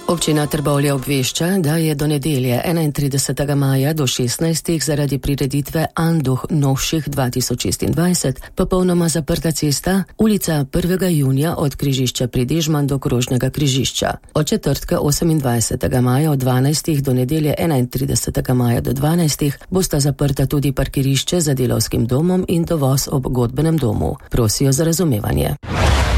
Občina Trbovlje obvešča, da je do nedelje 31. maja do 16. zaradi prireditve Anduh novših 2026 popolnoma zaprta cesta ulica 1. junija od križišča pri Dežman do krožnega križišča. Od četrtka 28. maja od 12. do nedelje 31. maja do 12. bosta zaprta tudi parkirišče za Delavskim domom in dovoz ob Godbenem domu. Prosijo za razumevanje.